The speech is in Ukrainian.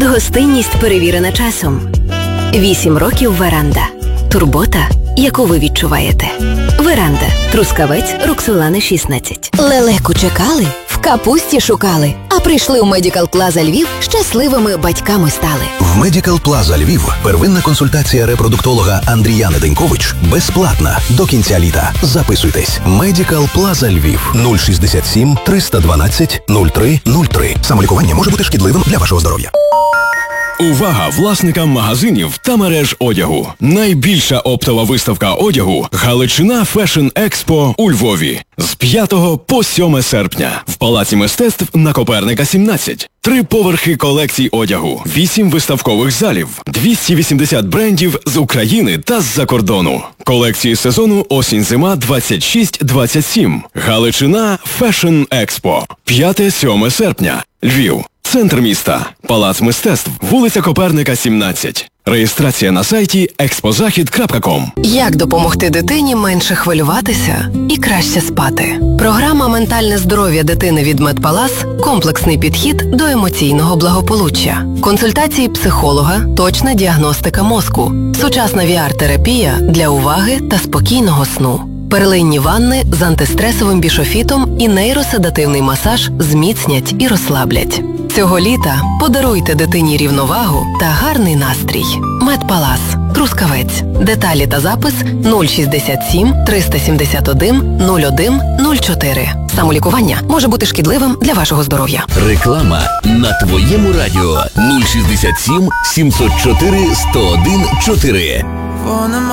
Гостинність перевірена часом. 8 років Веранда. Турбота, яку ви відчуваєте. Веранда. Трускавець, Роксолани 16. Лелеку чекали, в капусті шукали, а прийшли у Медикал Плаза Львів, щасливими батьками стали. В Медикал Плаза Львів первинна консультація репродуктолога Андріяни Денькович безплатна до кінця літа. Записуйтесь. Медикал Плаза Львів. 067 312 03 03. Самолікування може бути шкідливим для вашого здоров'я. Увага власникам магазинів та мереж одягу. Найбільша оптова виставка одягу «Галичина Fashion Expo» у Львові. З 5 по 7 серпня. В Палаці мистецтв на Коперника 17. 3 поверхи колекцій одягу. 8 виставкових залів. 280 брендів з України та з-за кордону. Колекції сезону осінь-зима 26-27. «Галичина Fashion Expo». 5-7 серпня. Львів. Центр міста. Палац мистецтв. Вулиця Коперника, 17. Реєстрація на сайті expozahid.com. Як допомогти дитині менше хвилюватися і краще спати? Програма «Ментальне здоров'я дитини» від Медпалас – комплексний підхід до емоційного благополуччя. Консультації психолога, точна діагностика мозку, сучасна VR-терапія для уваги та спокійного сну. Перлинні ванни з антистресовим бішофітом і нейроседативний масаж зміцнять і розслаблять. Цього літа подаруйте дитині рівновагу та гарний настрій. Медпалас. Трускавець. Деталі та запис 067 371 01 04. Самолікування може бути шкідливим для вашого здоров'я. Реклама на твоєму радіо 067 704 101 4.